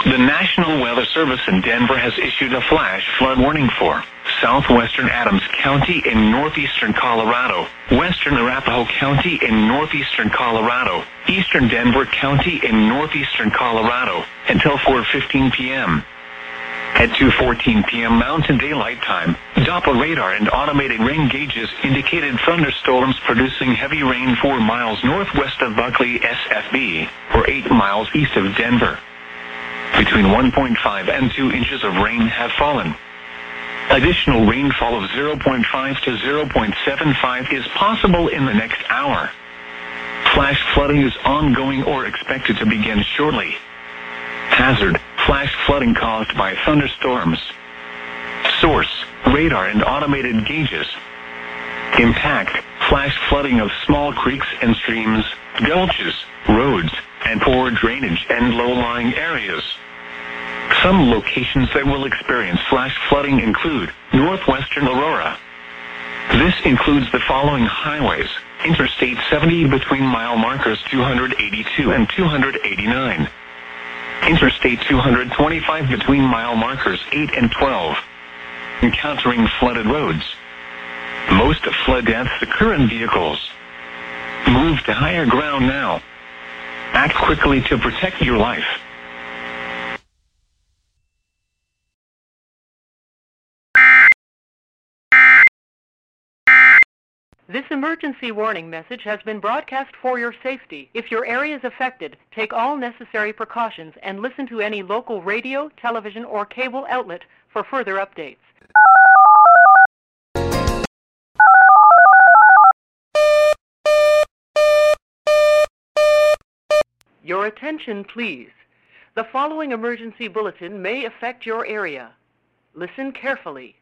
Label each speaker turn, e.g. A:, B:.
A: The National Weather Service in Denver has issued a flash flood warning for southwestern Adams County in northeastern Colorado, western Arapahoe County in northeastern Colorado, eastern Denver County in northeastern Colorado, until 4:15 p.m. At 2:14 p.m. Mountain Daylight Time, Doppler radar and automated rain gauges indicated thunderstorms producing heavy rain 4 miles northwest of Buckley, SFB, or 8 miles east of Denver. Between 1.5 and 2 inches of rain have fallen. Additional rainfall of 0.5 to 0.75 is possible in the next hour. Flash flooding is ongoing or expected to begin shortly. Hazard: flash flooding caused by thunderstorms. Source: radar and automated gauges. Impact: flash flooding of small creeks and streams, gulches, roads, and poor drainage and low-lying areas. Some locations that will experience flash flooding include northwestern Aurora. This includes the following highways: Interstate 70 between mile markers 282 and 289. Interstate 225 between mile markers 8 and 12. Encountering flooded roads. Most flood deaths occur in vehicles. Move to higher ground now. Act quickly to protect your life.
B: This emergency warning message has been broadcast for your safety. If your area is affected, take all necessary precautions and listen to any local radio, television, or cable outlet for further updates. Your attention, please. The following emergency bulletin may affect your area. Listen carefully.